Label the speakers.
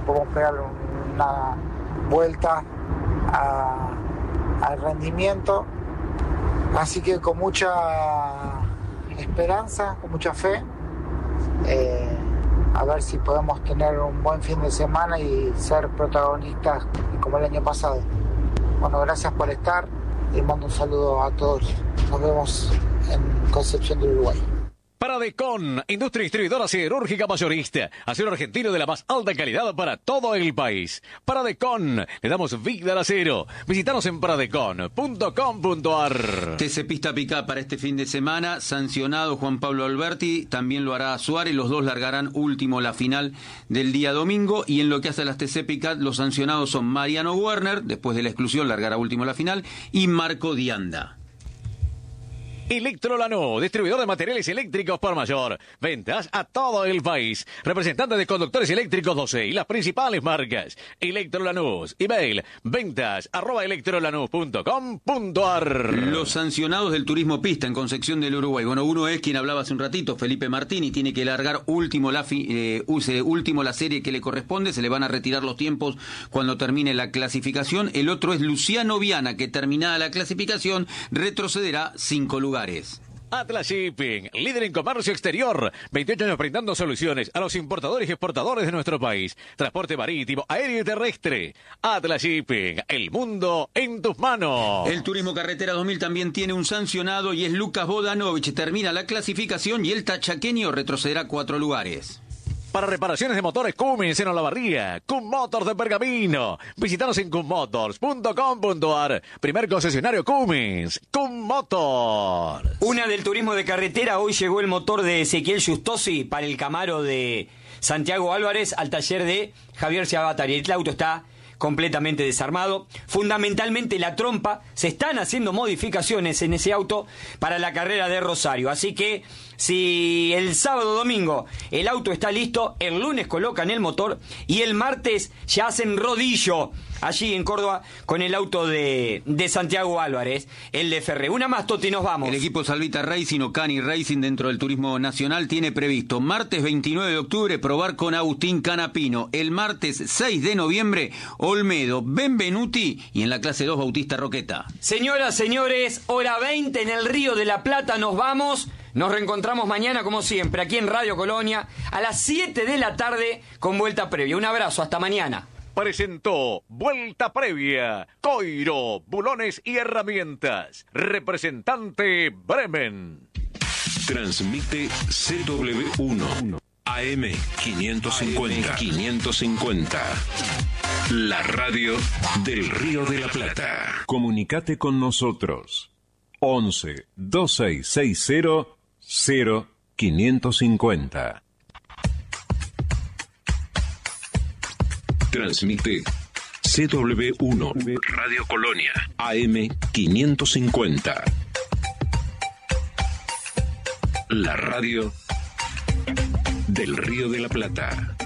Speaker 1: podemos pegar una vuelta al rendimiento. Así que con mucha esperanza, con mucha fe, a ver si podemos tener un buen fin de semana y ser protagonistas como el año pasado. Bueno, gracias por estar y mando un saludo a todos. Nos vemos en Concepción del Uruguay.
Speaker 2: Paradecon, industria distribuidora siderúrgica mayorista. Acero argentino de la más alta calidad para todo el país. Paradecon, le damos vida al acero. Visítanos en paradecon.com.ar.
Speaker 3: TC Pista Picá para este fin de semana. Sancionado Juan Pablo Alberti, también lo hará Suárez. Los dos largarán último la final del día domingo. Y en lo que hace a las TC Picá, los sancionados son Mariano Werner, después de la exclusión largará último la final, y Marco Dianda.
Speaker 2: Electro Lanús, distribuidor de materiales eléctricos por mayor. Ventas a todo el país. Representante de conductores eléctricos 12 y las principales marcas. Electro Lanús. Email ventas@electrolanús.com.ar.
Speaker 3: Los sancionados del turismo pista en Concepción del Uruguay. Bueno, uno es quien hablaba hace un ratito, Felipe Martini, tiene que largar último la serie que le corresponde. Se le van a retirar los tiempos cuando termine la clasificación. El otro es Luciano Viana, que terminada la clasificación retrocederá 5 lugares.
Speaker 2: Atlas Shipping, líder en comercio exterior, 28 años brindando soluciones a los importadores y exportadores de nuestro país. Transporte marítimo, aéreo y terrestre. Atlas Shipping, el mundo en tus manos.
Speaker 3: El Turismo Carretera 2000 también tiene un sancionado y es Lucas Bodanovich. Termina la clasificación y el tachaqueño retrocederá 4 lugares.
Speaker 2: Para reparaciones de motores Cummins en Olavarría, Cum Motors de Pergamino. Visítanos en cummotors.com.ar. Primer concesionario Cummins, Cum Motors.
Speaker 4: Una del turismo de carretera. Hoy llegó el motor de Ezequiel Justosi para el Camaro de Santiago Álvarez al taller de Javier Ciabatari. El auto está completamente desarmado. Fundamentalmente la trompa. Se están haciendo modificaciones en ese auto para la carrera de Rosario. Así que si el sábado o domingo el auto está listo, el lunes colocan el motor y el martes ya hacen rodillo allí en Córdoba con el auto de Santiago Álvarez, el de Ferre. Una más, Toti, nos vamos.
Speaker 3: El equipo Salvita Racing o Cani Racing dentro del Turismo Nacional tiene previsto martes 29 de octubre probar con Agustín Canapino. El martes 6 de noviembre Olmedo, Benvenuti y en la clase 2 Bautista Roqueta.
Speaker 4: Señoras, señores, hora 20 en el Río de la Plata nos vamos. Nos reencontramos mañana, como siempre, aquí en Radio Colonia, a las 7 de la tarde con Vuelta Previa. Un abrazo, hasta mañana.
Speaker 2: Presentó Vuelta Previa, Coiro, Bulones y Herramientas. Representante Bremen.
Speaker 5: Transmite CW1 AM 550. La radio del Río de la Plata. Comunicate con nosotros. 11 2660 0550. Transmite CW1 Radio Colonia AM 550. La radio del Río de la Plata.